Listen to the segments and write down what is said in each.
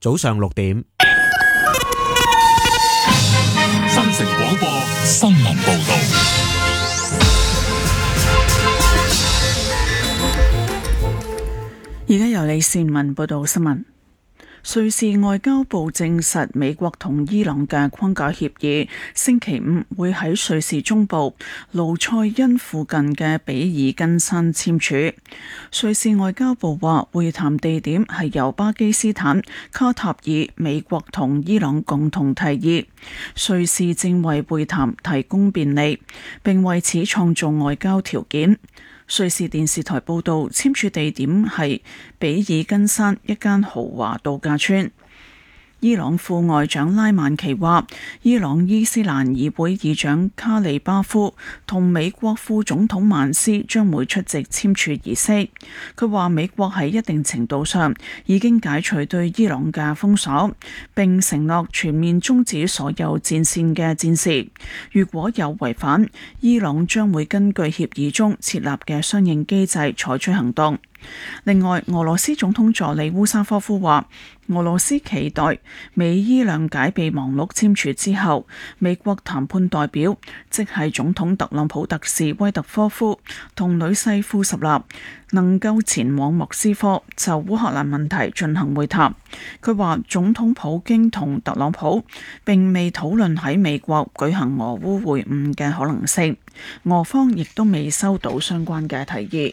早上6點。 新城廣播新聞報道。 而家由李善文報道新聞。瑞士外交部證實，美國同伊朗嘅框架協議星期五會喺瑞士中部盧塞恩附近嘅比爾根山簽署。瑞士外交部話，會談地點係由巴基斯坦、卡塔爾、美國同伊朗共同提議。瑞士正為會談提供便利，並為此創造外交條件。瑞士電視台報導，簽署地點係比爾根山一間豪華度假村。伊朗副外長拉曼奇話，伊朗伊斯蘭議會議長卡利巴夫同美國副總統曼斯將會出席簽署儀式。佢話美國喺一定程度上已經解除對伊朗嘅封鎖，並承諾全面終止所有戰線嘅戰事。如果有違反，伊朗將會根據協議中設立嘅相應機制採取行動。另外，俄羅斯總統助理烏沙科夫話，俄羅斯期待美伊諒解備忘錄簽署之後，美國談判代表，即係總統特朗普特使威特科夫同女婿庫什納，能夠前往莫斯科就烏克蘭問題進行會談。佢話總統普京同特朗普並未討論喺美國舉行俄烏會晤嘅可能性，俄方亦都未收到相關嘅提議。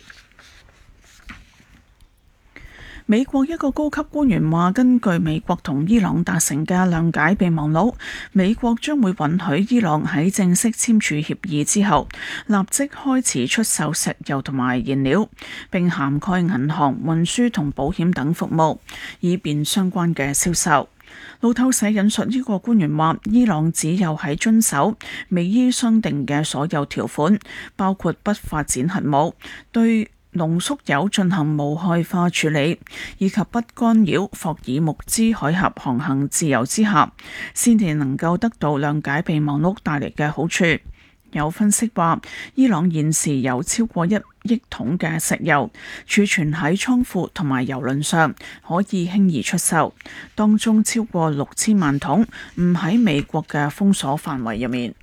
美國一個高級官員話，根據美國同伊朗達成嘅諒解備忘錄，美國將會允許伊朗喺正式簽署協議之後，立即開始出售石油同埋燃料，並涵蓋銀行、運輸同保險等服務，以便相關嘅銷售。路透社引述呢個官員話，伊朗只有喺遵守美伊商定嘅所有條款，包括不發展核武、對濃縮鈾進行無害化處理，以及不干擾霍爾木茲海峽航行自由之下，先至能夠得到諒解備忘錄帶嚟嘅好處。有分析話，伊朗現時有超過1億桶嘅石油儲存喺倉庫同埋郵輪上，可以輕易出售，當中超過6000萬桶唔喺美國嘅封鎖範圍入面。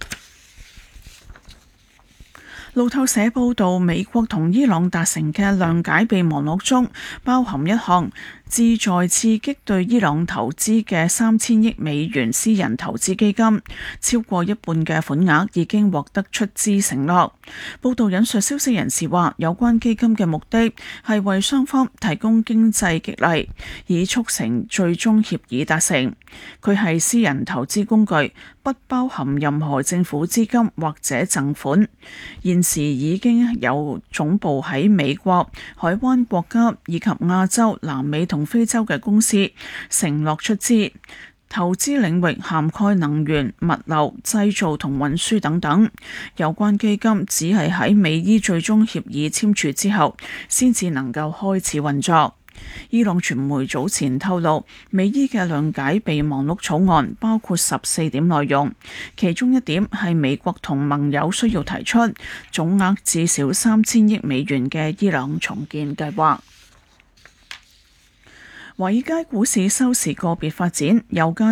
路透社報道，美國同伊朗達成嘅諒解備忘錄中包含一項旨在刺激對伊朗投資嘅3000億美元私人投資基金，超過一半嘅款額已經獲得出資承諾。報道引述消息人士話，有關基金嘅目的係為雙方提供經濟激勵，以促成最終協議達成。佢係私人投資工具，不包含任何政府資金或者贈款。現時已經有總部喺美國、海灣國家以及亞洲、南美同非洲嘅公司承諾出資，投資領域涵蓋能源、物流、製造同運輸等等。有關基金只係喺美伊最終協議簽署之後，先至能夠開始運作。伊朗傳媒早前透露，美伊嘅諒解備忘錄草案包括14點內容，其中一點係美國同盟友需要提出總額至少3000億美元嘅伊朗重建計劃。華爾街股市收市個別發展，油價